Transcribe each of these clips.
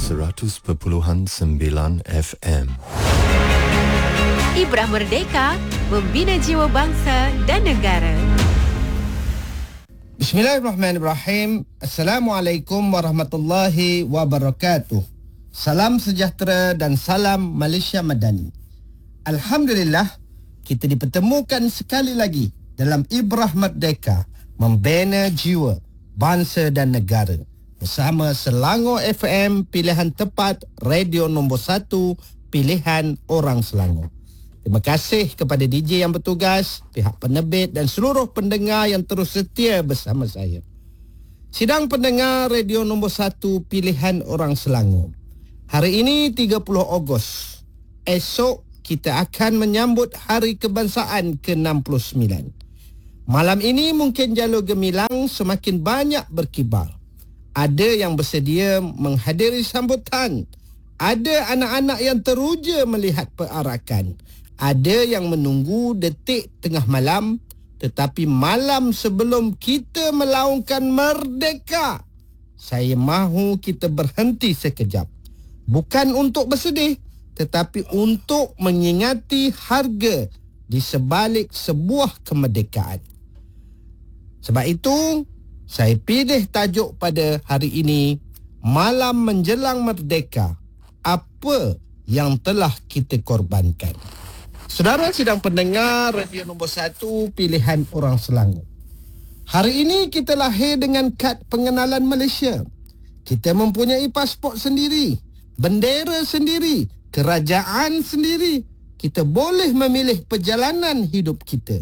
100.9 FM. Ibrah Merdeka, membina jiwa bangsa dan negara. Bismillahirrahmanirrahim. Assalamualaikum warahmatullahi wabarakatuh. Salam sejahtera dan salam Malaysia Madani. Alhamdulillah, kita dipertemukan sekali lagi dalam Ibrah Merdeka, membina jiwa bangsa dan negara bersama Selangor FM, pilihan tepat, radio nombor 1, pilihan orang Selangor. Terima kasih kepada DJ yang bertugas, pihak penerbit dan seluruh pendengar yang terus setia bersama saya. Sidang pendengar radio nombor 1, pilihan orang Selangor. Hari ini 30 Ogos. Esok kita akan menyambut Hari Kebangsaan ke-69. Malam ini mungkin jalur gemilang semakin banyak berkibar. Ada yang bersedia menghadiri sambutan. Ada anak-anak yang teruja melihat perarakan. Ada yang menunggu detik tengah malam. Tetapi malam sebelum kita melaungkan merdeka, saya mahu kita berhenti sekejap. Bukan untuk bersedih, tetapi untuk mengingati harga di sebalik sebuah kemerdekaan. Sebab itu, saya pilih tajuk pada hari ini, Malam Menjelang Merdeka, apa yang telah kita korbankan. Saudara sidang pendengar radio nombor 1, pilihan orang Selangor. Hari ini kita lahir dengan kad pengenalan Malaysia. Kita mempunyai pasport sendiri, bendera sendiri, kerajaan sendiri. Kita boleh memilih perjalanan hidup kita.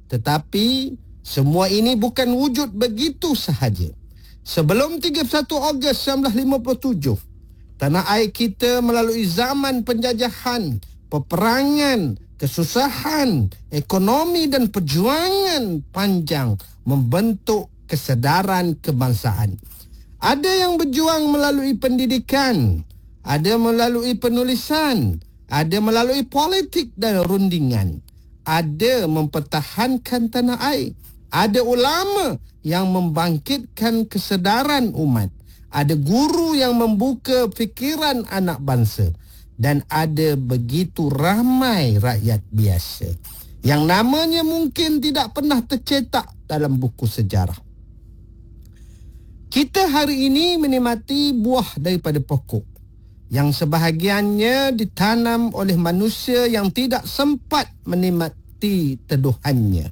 Tetapi semua ini bukan wujud begitu sahaja. Sebelum 31 Ogos 1957, tanah air kita melalui zaman penjajahan, peperangan, kesusahan, ekonomi dan perjuangan panjang membentuk kesedaran kebangsaan. Ada yang berjuang melalui pendidikan, ada melalui penulisan, ada melalui politik dan rundingan, ada mempertahankan tanah air. Ada ulama yang membangkitkan kesedaran umat. Ada guru yang membuka fikiran anak bangsa. Dan ada begitu ramai rakyat biasa yang namanya mungkin tidak pernah tercetak dalam buku sejarah. Kita hari ini menikmati buah daripada pokok yang sebahagiannya ditanam oleh manusia yang tidak sempat menikmati teduhannya.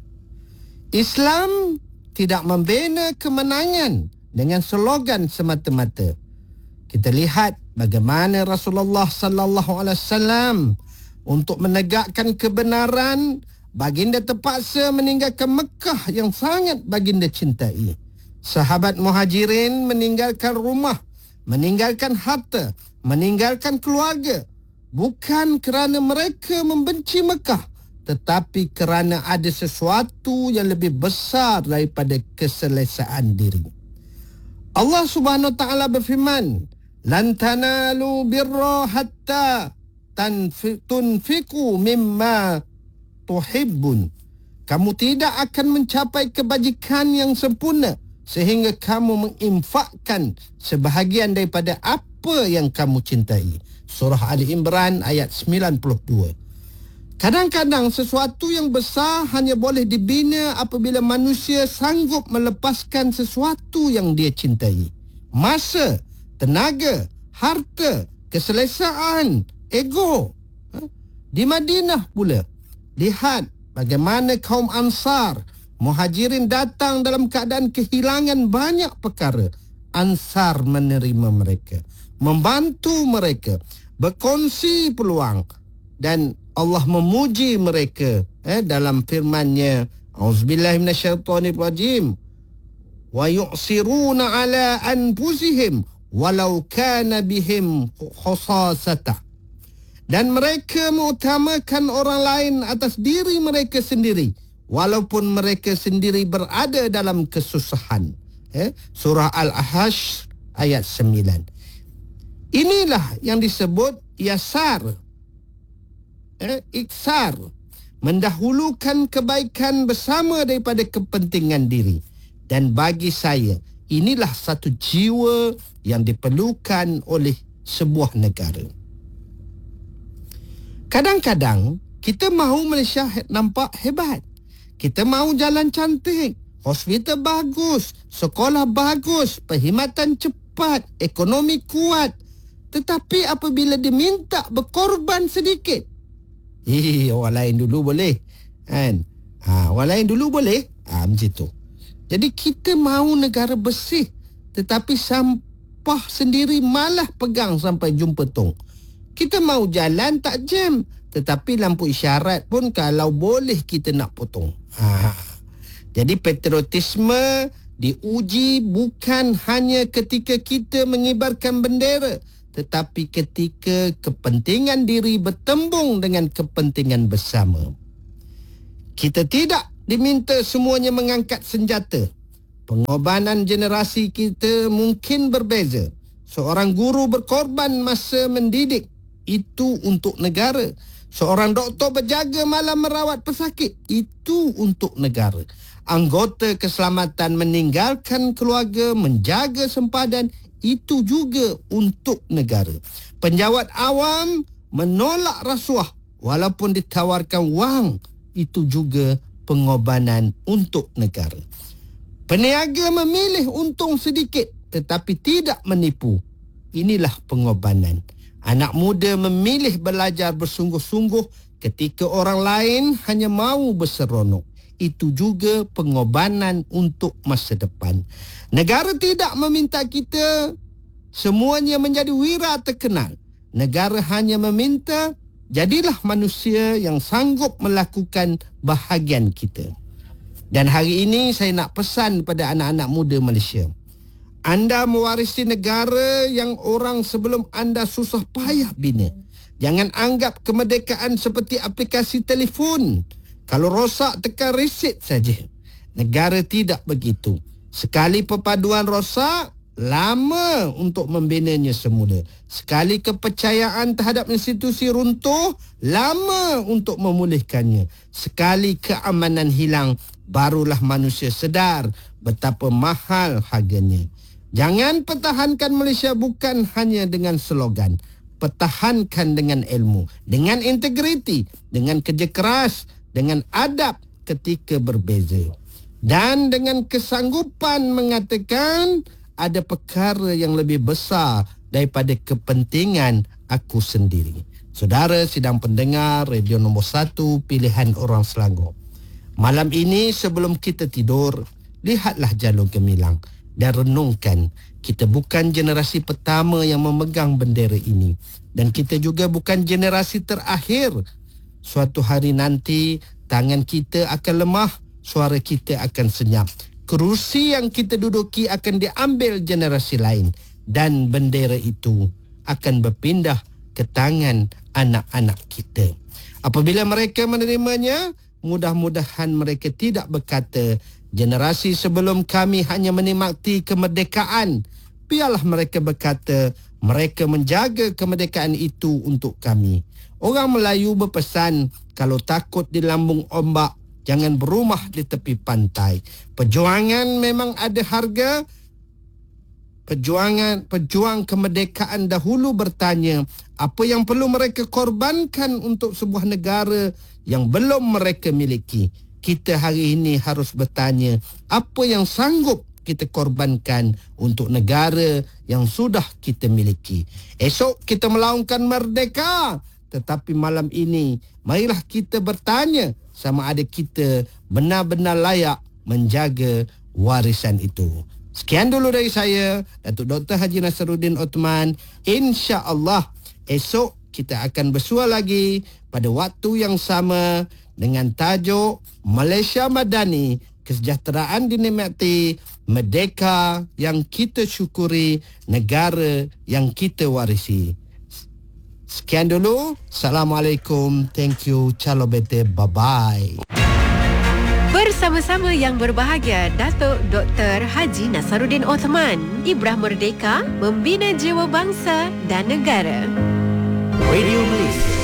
Islam tidak membina kemenangan dengan slogan semata-mata. Kita lihat bagaimana Rasulullah sallallahu alaihi wasallam untuk menegakkan kebenaran, baginda terpaksa meninggalkan Mekah yang sangat baginda cintai. Sahabat Muhajirin meninggalkan rumah, meninggalkan harta, meninggalkan keluarga, bukan kerana mereka membenci Mekah, tetapi kerana ada sesuatu yang lebih besar daripada keselesaan diri. Allah Subhanahu Wa Taala berfirman, "Lan tanalu birra hatta tunfiqu mimma tuhibbun." Kamu tidak akan mencapai kebajikan yang sempurna sehingga kamu menginfakkan sebahagian daripada apa yang kamu cintai. Surah Ali Imran ayat 92. Kadang-kadang sesuatu yang besar hanya boleh dibina apabila manusia sanggup melepaskan sesuatu yang dia cintai. Masa, tenaga, harta, keselesaan, ego. Di Madinah pula, lihat bagaimana kaum Ansar, Muhajirin datang dalam keadaan kehilangan banyak perkara. Ansar menerima mereka, membantu mereka, berkongsi peluang, dan Allah memuji mereka dalam firman-Nya, Auzubillahi minasyaitonirrajim, wa yu'siruna ala anfusihim walau kana bihim khasasata. Dan mereka mengutamakan orang lain atas diri mereka sendiri walaupun mereka sendiri berada dalam kesusahan. Surah Al-Ahzab ayat 9. Inilah yang disebut yasar, iksar, mendahulukan kebaikan bersama daripada kepentingan diri. Dan bagi saya, inilah satu jiwa yang diperlukan oleh sebuah negara. Kadang-kadang kita mahu Malaysia nampak hebat. Kita mahu jalan cantik, hospital bagus, sekolah bagus, perkhidmatan cepat, ekonomi kuat. Tetapi apabila diminta berkorban sedikit, orang lain dulu boleh, kan? Orang lain dulu boleh, macam tu. Jadi kita mahu negara bersih, tetapi sampah sendiri malah pegang sampai jumpa tong. Kita mahu jalan tak jam, tetapi lampu isyarat pun kalau boleh kita nak potong. Jadi patriotisme diuji bukan hanya ketika kita mengibarkan bendera, tetapi ketika kepentingan diri bertembung dengan kepentingan bersama. Kita tidak diminta semuanya mengangkat senjata. Pengorbanan generasi kita mungkin berbeza. Seorang guru berkorban masa mendidik, itu untuk negara. Seorang doktor berjaga malam merawat pesakit, itu untuk negara. Anggota keselamatan meninggalkan keluarga, menjaga sempadan, itu juga untuk negara. Penjawat awam menolak rasuah walaupun ditawarkan wang, itu juga pengorbanan untuk negara. Peniaga memilih untung sedikit tetapi tidak menipu, inilah pengorbanan. Anak muda memilih belajar bersungguh-sungguh ketika orang lain hanya mahu berseronok, itu juga pengorbanan untuk masa depan. Negara tidak meminta kita semuanya menjadi wira terkenal. Negara hanya meminta jadilah manusia yang sanggup melakukan bahagian kita. Dan hari ini saya nak pesan pada anak-anak muda Malaysia. Anda mewarisi negara yang orang sebelum anda susah payah bina. Jangan anggap kemerdekaan seperti aplikasi telefon. Kalau rosak tekan reset saja. Negara tidak begitu. Sekali perpaduan rosak, lama untuk membinanya semula. Sekali kepercayaan terhadap institusi runtuh, lama untuk memulihkannya. Sekali keamanan hilang, barulah manusia sedar betapa mahal harganya. Jangan pertahankan Malaysia bukan hanya dengan slogan. Pertahankan dengan ilmu, dengan integriti, dengan kerja keras, dengan adab ketika berbeza. Dan dengan kesanggupan mengatakan ada perkara yang lebih besar daripada kepentingan aku sendiri. Saudara sidang pendengar Radio Nombor 1 Pilihan Orang Selangor. Malam ini sebelum kita tidur, lihatlah jalur gemilang dan renungkan, kita bukan generasi pertama yang memegang bendera ini. Dan kita juga bukan generasi terakhir. Suatu hari nanti, tangan kita akan lemah, suara kita akan senyap. Kerusi yang kita duduki akan diambil generasi lain. Dan bendera itu akan berpindah ke tangan anak-anak kita. Apabila mereka menerimanya, mudah-mudahan mereka tidak berkata, generasi sebelum kami hanya menikmati kemerdekaan. Biarlah mereka berkata, mereka menjaga kemerdekaan itu untuk kami. Orang Melayu berpesan, kalau takut di lambung ombak, jangan berumah di tepi pantai. Perjuangan memang ada harga. Pejuang kemerdekaan dahulu bertanya, apa yang perlu mereka korbankan untuk sebuah negara yang belum mereka miliki. Kita hari ini harus bertanya, apa yang sanggup kita korbankan untuk negara yang sudah kita miliki. Esok kita melaungkan merdeka, tetapi malam ini marilah kita bertanya sama ada kita benar-benar layak menjaga warisan itu. Sekian dulu dari saya, Datuk Dr. Haji Nasruddin Othman. InsyaAllah esok kita akan bersua lagi pada waktu yang sama dengan tajuk Malaysia Madani, kesejahteraan dinikmati, merdeka yang kita syukuri, negara yang kita warisi. Sekian dulu. Assalamualaikum. Thank you. Ciao bete. Bye-bye. Bersama-sama yang berbahagia, Datuk Dr. Haji Nasruddin Othman, Ibrah Merdeka, membina jiwa bangsa dan negara. Radio Malaysia